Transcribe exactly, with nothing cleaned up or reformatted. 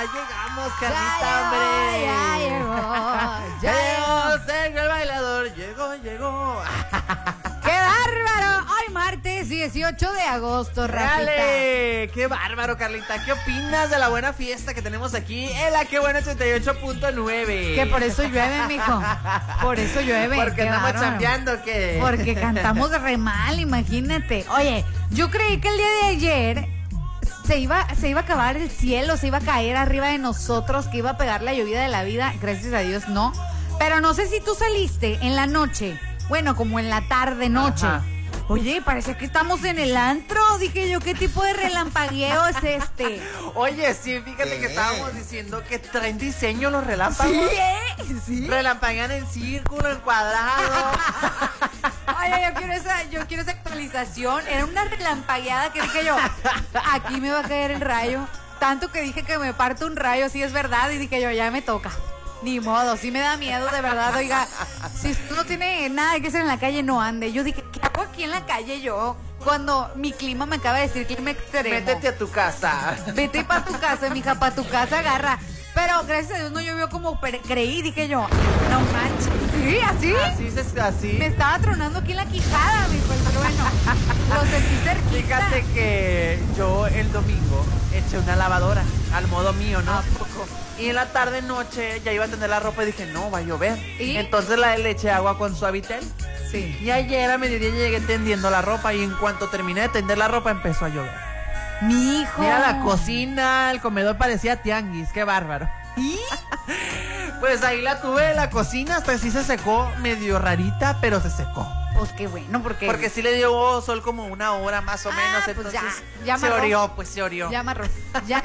ya llegamos, Carlita, hombre. Ya llegó, ya llegó, Sergio el bailador, llegó, llegó. ¡Qué bárbaro! Hoy martes dieciocho de agosto, Rafita. ¡Dale! ¡Qué bárbaro, Carlita! ¿Qué opinas de la buena fiesta que tenemos aquí en la Qué Buena ochenta y ocho punto nueve? Que por eso llueve, mijo. Por eso llueve. Porque estamos chambeando, ¿qué? Porque cantamos re mal, imagínate. Oye, yo creí que el día de ayer se iba, se iba a acabar el cielo, se iba a caer arriba de nosotros, que iba a pegar la lluvia de la vida. Gracias a Dios, no. Pero no sé si tú saliste en la noche. Bueno, como en la tarde, noche. Ajá. Oye, parece que estamos en el antro. Dije yo, ¿qué tipo de relampagueo es este? Oye, sí, fíjate que estábamos diciendo que traen diseño los relámpagos. Sí, ¿eh? Sí. Relampaguean en círculo, en cuadrado. Oye, yo quiero esa, yo quiero esa actualización. Era una relampagueada que dije yo, aquí me va a caer el rayo. Tanto que dije que me parto un rayo, sí es verdad. Y dije yo, ya me toca. Ni modo, sí me da miedo, de verdad. Oiga, si usted no tiene nada que hacer en la calle, no ande. Yo dije, ¿qué hago aquí en la calle yo? Cuando mi clima me acaba de decir clima extremo. Métete a tu casa. Vete para tu casa, mija, para tu casa agarra. Pero gracias a Dios no llovió como creí, dije yo, no manches. Sí, así. Así es, así. Me estaba tronando aquí en la quijada, mijo, pero bueno, lo sentí cerquita. Fíjate que yo el domingo eché una lavadora al modo mío, ¿no? ¿A poco? Y en la tarde noche ya iba a tender la ropa y dije, no, va a llover. ¿Y? Entonces la, le eché agua con Suavitel. Sí. Y ayer a mediodía llegué tendiendo la ropa y en cuanto terminé de tender la ropa empezó a llover. Mi hijo. Mira, la cocina, el comedor parecía tianguis, qué bárbaro. ¿Y? Pues ahí la tuve, la cocina, hasta sí se secó, medio rarita, pero se secó. Pues qué bueno, porque... Porque sí le dio sol como una hora más o ah, menos, pues entonces ya, ya se orió, pues se orió. Ya amarró. Ya